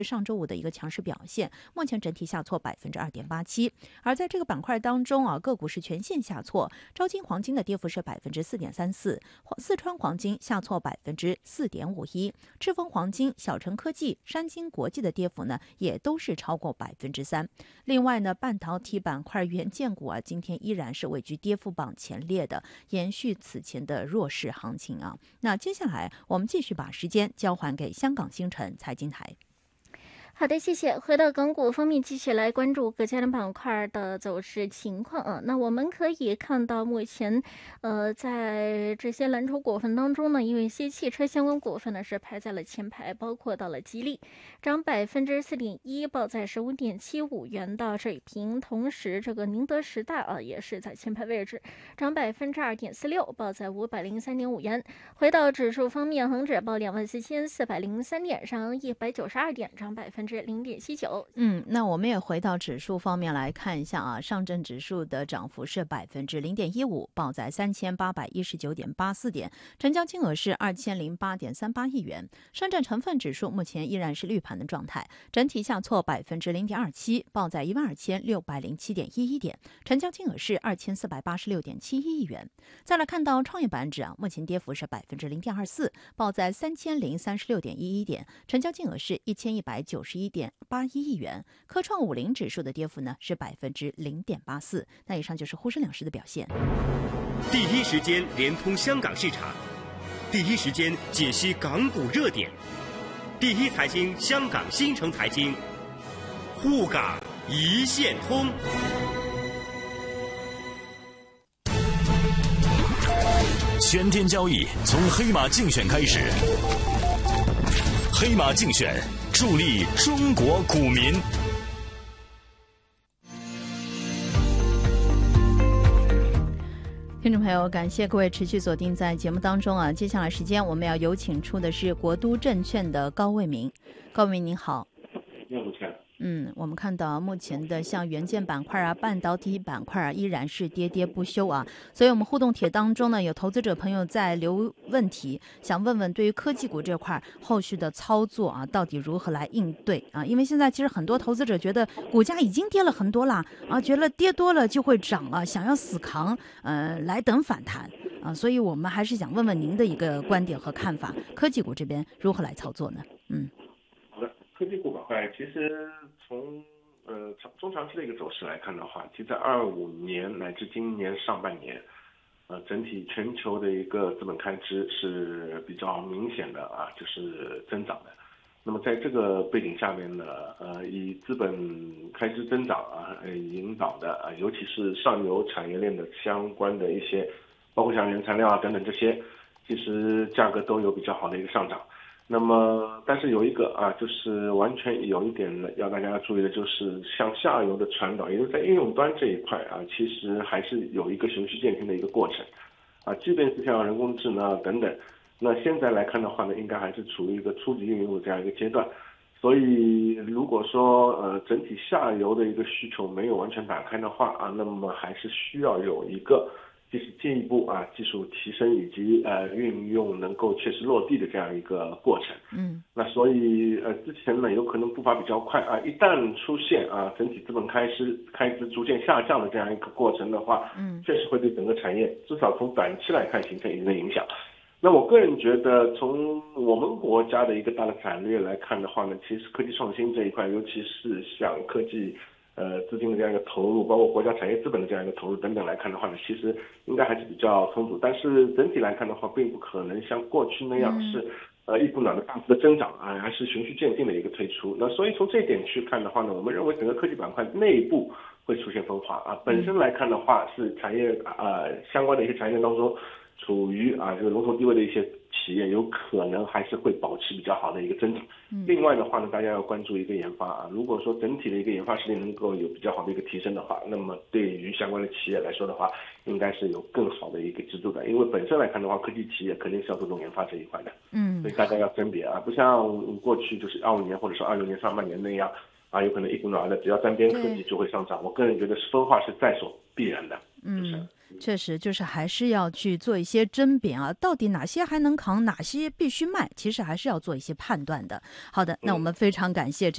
上周五的一个强势表现，目前整体下挫2.87%。而在这个板块当中啊，个股是全线下挫，招金黄金的跌幅是4.34%，四川黄金下挫4.51%，赤峰黄金、小陈科技、山金国际的跌幅呢也都是超过3%。另外呢，半导体板块元件股啊，今天依然是位居跌幅榜前列的，延续此前的弱势行情啊。那接下来我们继续把时间交还给香港星辰财经台。 好的，谢谢。回到港股方面，继续来关注各家的板块的走势情况啊。那我们可以看到，目前在这些蓝筹股份当中呢，因为一些汽车相关股份呢是排在了前排，包括到了吉利，涨4.1%，报在15.75元的水平。同时，这个宁德时代啊也是在前排位置，涨2.46%，报在503.5元。回到指数方面，恒指报24,403点，上192点，涨0.79%。 那我们也回到指数方面来看一下啊，上证指数的涨幅是0.15%，报在3819.84点，成交金额是2008.38亿元。深圳成分指数目前依然是绿盘的状态，整体下挫0.27%，报在12607.11点，成交金额是2486.71亿元。再来看到创业板指啊，目前跌幅是0.24%，报在3036.11点，成交金额是1191.81亿元。科创50指数的跌幅呢是0.84%。那以上就是沪深两市的表现。 第一时间连通香港市场，第一时间解析港股热点，第一财经香港新城财经，沪港一线通。 全天交易从黑马竞选开始，黑马竞选助力中国股民。 听众朋友，感谢各位持续锁定在节目当中啊。接下来时间我们要有请出的是国都证券的高卫民。高卫民您好。我们看到目前的像元件板块啊、半导体板块啊，依然是跌跌不休啊。所以我们互动帖当中呢，有投资者朋友在留问题，想问问对于科技股这块后续的操作啊，到底如何来应对啊？因为现在其实很多投资者觉得股价已经跌了很多了啊，觉得跌多了就会涨了，想要死扛，来等反弹啊。所以我们还是想问问您的一个观点和看法，科技股这边如何来操作呢？ 好的，科技股板块其实从中长期的一个走势来看的话，其实在25年乃至今年上半年，整体全球的一个资本开支是比较明显的啊，就是增长的。那么在这个背景下面呢，以资本开支增长啊引导的啊，尤其是上游产业链的相关的一些，包括像原材料啊等等这些，其实价格都有比较好的一个上涨。那么，但是有一个啊，就是完全有一点要大家要注意的，就是向下游的传导，也就是在应用端这一块啊，其实还是有一个循序渐进的一个过程，啊，即便是像人工智能啊等等，那现在来看的话呢，应该还是处于一个初级应用的这样一个阶段，所以如果说整体下游的一个需求没有完全打开的话啊，那么还是需要有一个就是进一步啊技术提升以及运用能够确实落地的这样一个过程。那所以之前呢有可能步伐比较快啊，一旦出现啊整体资本开支逐渐下降的这样一个过程的话，确实会对整个产业至少从短期来看形成一定的影响。那我个人觉得，从我们国家的一个大的战略来看的话呢，其实科技创新这一块，尤其是像科技资金的这样一个投入，包括国家产业资本的这样一个投入等等来看的话呢，其实应该还是比较充足。但是整体来看的话，并不可能像过去那样是一股脑的大幅的增长啊，还是循序渐进的一个推出。那所以从这一点去看的话呢，我们认为整个科技板块内部会出现分化啊。本身来看的话，是产业相关的一些产业链当中处于这个龙头地位的一些企业，有可能还是会保持比较好的一个增长。另外的话呢，大家要关注一个研发啊，如果说整体的一个研发实力能够有比较好的一个提升的话，那么对于相关的企业来说的话，应该是有更好的一个支柱的。因为本身来看的话，科技企业肯定是要注重研发这一块的。所以大家要甄别啊，不像过去就是25年或者说26年上半年那样， 有可能一股脑的只要沾边科技就会上涨。我个人觉得分化是在所必然的。 确实就是还是要去做一些甄别啊，到底哪些还能扛，哪些必须卖，其实还是要做一些判断的。好的，那我们非常感谢